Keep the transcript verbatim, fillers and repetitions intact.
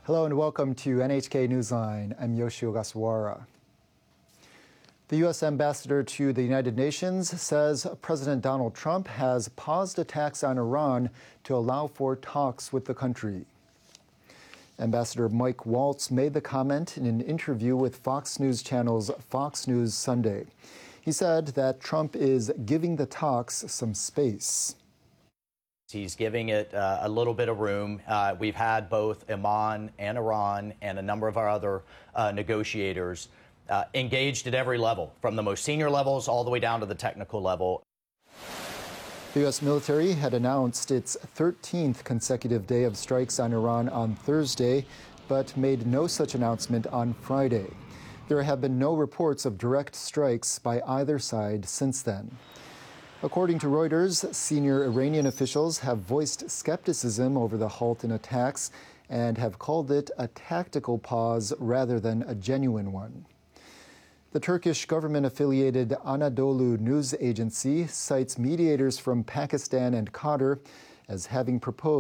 Hello and welcome to N H K Newsline. I'm Yoshio Gasawara. The U S ambassador to the United Nations says President Donald Trump has paused attacks on Iran to allow for talks with the country. Ambassador Mike Waltz made the comment in an interview with Fox News Channel's Fox News Sunday. He said that Trump is giving the talks some space. He's giving it uh, a little bit of room. Uh, we've had both Oman and Iran and a number of our other uh, negotiators uh, engaged at every level, from the most senior levels all the way down to the technical level. The U S military had announced its thirteenth consecutive day of strikes on Iran on Thursday, but made no such announcement on Friday. There have been no reports of direct strikes by either side since then. According to Reuters, senior Iranian officials have voiced skepticism over the halt in attacks and have called it a tactical pause rather than a genuine one. The Turkish government-affiliated Anadolu news agency cites mediators from Pakistan and Qatar as having proposed